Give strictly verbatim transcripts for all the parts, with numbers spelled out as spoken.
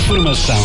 informação.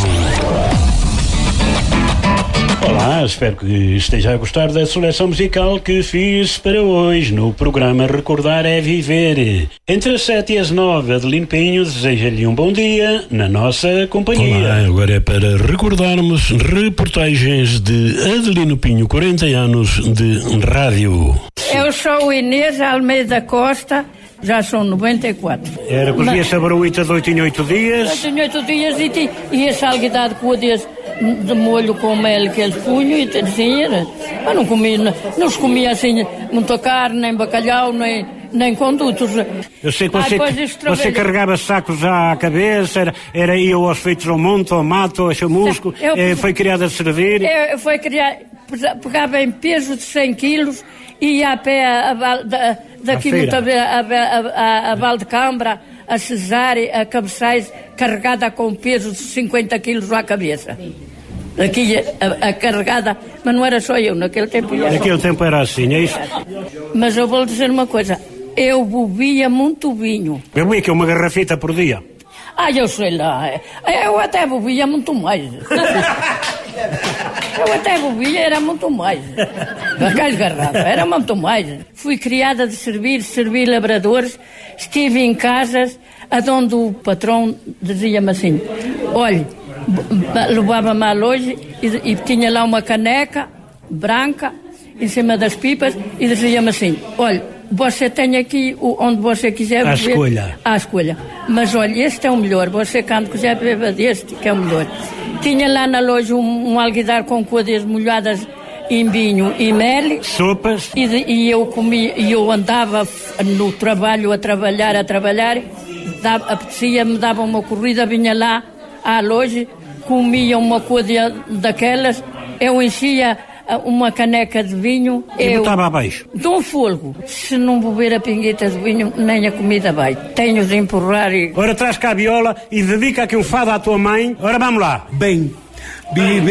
Olá, espero que esteja a gostar da seleção musical que fiz para hoje no programa Recordar é Viver. Entre as sete e as nove, Adelino Pinho deseja-lhe um bom dia na nossa companhia. Olá, agora é para recordarmos reportagens de Adelino Pinho, quarenta anos de rádio. Eu sou Inês Almeida Costa, já são noventa e quatro. Era cozia saboroita de oito em oito dias. oito em oito dias e, ti, e a salguidade com o dias de molho com mel que eles punham e assim era. Mas não comia, não, não se comia assim muita carne, nem bacalhau, nem, nem condutos. Eu sei que você, ah, você carregava sacos à cabeça, era, era ia aos feitos ao monte, ao mato, ao chamusco, eu, eh, foi criada a servir. Eu, foi criada, pegava em peso de cem quilos e ia a pé a, a, da, daqui muito a, a, a, a Valdecambra, a Cesária, a Cabeçais, carregada com peso de cinquenta quilos à cabeça. Aqui a, a carregada, mas não era só eu, naquele tempo. Naquele tempo era assim, é isso? Mas eu vou dizer uma coisa, eu bebia muito vinho. Bebia que uma garrafita por dia? Ah, eu sei lá, eu até bebia muito mais. Eu até bebia, era muito mais. Aquelas garrafas, era muito mais. Fui criada de servir, servir labradores, estive em casas onde o patrão dizia-me assim, olha, levava-me à loja e, e tinha lá uma caneca branca em cima das pipas e dizia-me assim, olha, você tem aqui o, onde você quiser beber. À escolha. À escolha. Mas olha, este é o melhor, você quando quiser beber deste, que é o melhor. Tinha lá na loja um, um alguidar com coisas molhadas em vinho e mel. Sopas. E, e eu comia, e eu andava no trabalho a trabalhar, a trabalhar, dava, apetecia-me, dava uma corrida, vinha lá à loja, comia uma coisa daquelas, eu enchia uma caneca de vinho. E eu botava abaixo? De um fogo. Se não beber a pingueta de vinho, nem a comida vai. Tenho de empurrar e... Ora, traz cá a viola e dedica aqui um fado à tua mãe. Ora, vamos lá. Bem, vive